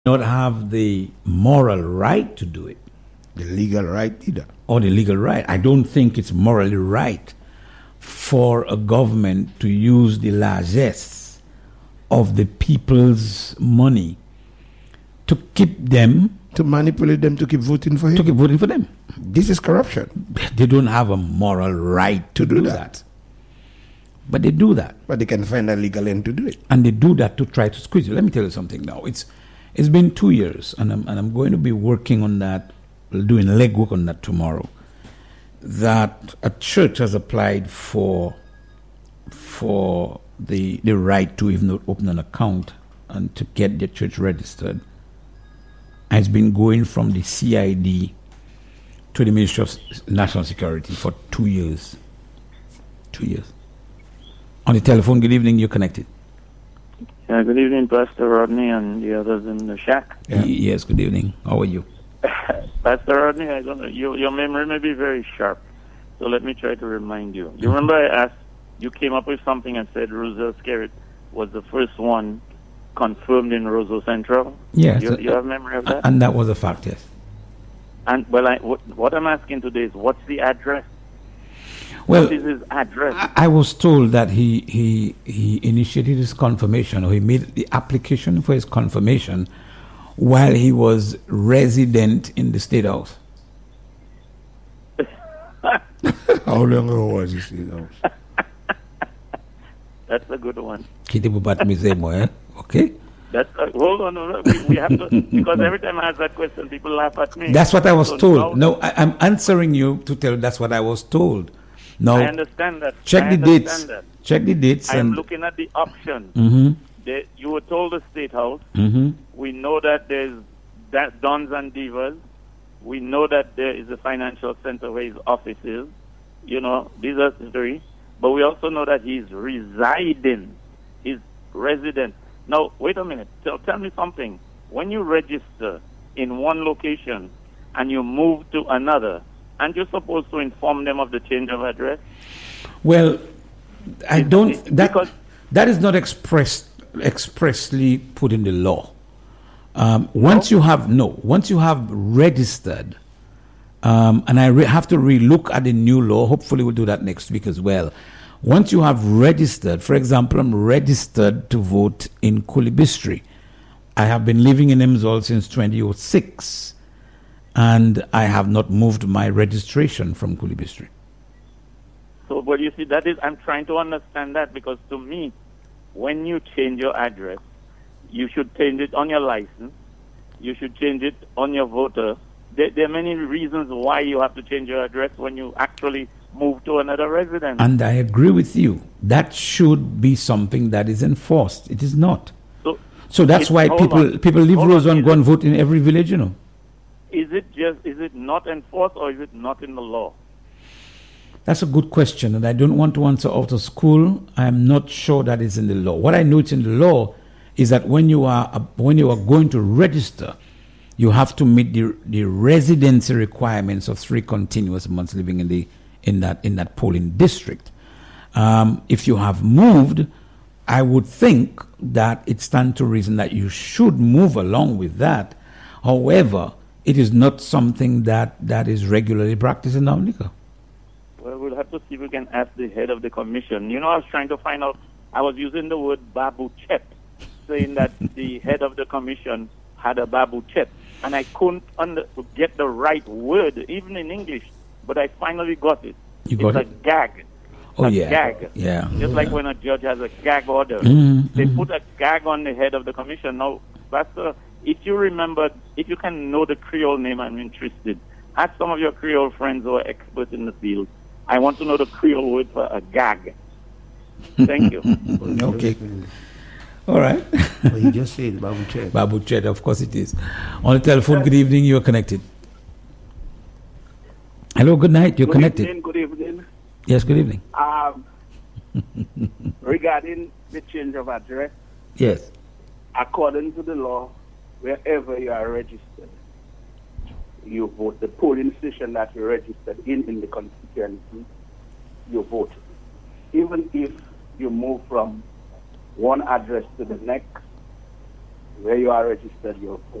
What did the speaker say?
not have the moral right to do it. The legal right either. Or the legal right. I don't think it's morally right for a government to use the largesse of the people's money to keep them... To manipulate them to keep voting for him. To keep voting for them. This is corruption. They don't have a moral right to do that. But they do that. But they can find a legal end to do it. And they do that to try to squeeze you. Let me tell you something now. It's been 2 years, and I'm going to be working on that, doing legwork on that tomorrow. That a church has applied for the right to even open an account and to get their church registered. And it's been going from the CID to the Ministry of National Security for 2 years. 2 years. On the telephone, good evening, you're connected. Yeah, good evening, Pastor Rodney and the others in the shack. Yeah. Yes, good evening. How are you? Pastor Rodney, I don't know, your memory may be very sharp, so let me try to remind you. You remember I asked, you came up with something and said Roselle Skerrit was the first one confirmed in Roseau Central? Yes. You have memory of that? And that was a fact, yes. And what I'm asking today is, what's the address? Well, what is his address? I was told that he initiated his confirmation, or he made the application for his confirmation while he was resident in the State House. How long ago was this? That's a good one. Okay? Hold on. We have to, because every time I ask that question, people laugh at me. That's what I was told. No, I'm answering you to tell you that's what I was told. No, I understand that. Check the dates. Check the dates. I'm looking at the options. You were told the State House. We know that there's Dons and Divas. We know that there is a financial center where his office is. You know, these are three. But we also know that he's residing. He's resident. Now, wait a minute. Tell me something. When you register in one location and you move to another, aren't you supposed to inform them of the change of address? Well, I don't. That is not expressly put in the law. Once you have registered, and I have to relook at the new law. Hopefully, we'll do that next week as well. Once you have registered, for example, I'm registered to vote in Kulibistri. I have been living in Emsall since 2006, and I have not moved my registration from Kulibistri. So, but you see, that is, I'm trying to understand that, because to me, when you change your address, you should change it on your license, you should change it on your voter. There are many reasons why you have to change your address when you actually move to another residence. And I agree with you. That should be something that is enforced. It is not. So that's why people leave Roseau and go and vote in every village, you know. Is it not enforced, or is it not in the law? That's a good question, and I don't want to answer out of school. I am not sure that is in the law. What I know it's in the law is that when you are going to register, you have to meet the residency requirements of 3 continuous months living in that polling district. If you have moved, I would think that it stands to reason that you should move along with that. However, it is not something that is regularly practiced in Dominica. Well, we'll have to see if we can ask the head of the commission. You know, I was trying to find out, I was using the word Babu Chet, saying that the head of the commission had a Babu Chet, and I couldn't get the right word, even in English, but I finally got it. It's a gag. Oh, a yeah. Gag. Yeah. Just like when a judge has a gag order. They put a gag on the head of the commission. Now, Pastor, if you remember, if you can know the Creole name, I'm interested. Ask some of your Creole friends who are experts in the field. I want to know the Creole word for a gag. Thank you. Okay. All right. Well, you just said Babu Chet. Babu Chet, of course it is. On the telephone, good evening, you are connected. Hello, good night, you're connected. Good evening. Yes, good evening. Regarding the change of address, yes, according to the law, wherever you are registered, you vote. The polling station that you're registered in the constituency, you vote. Even if you move from one address to the next, where you are registered, you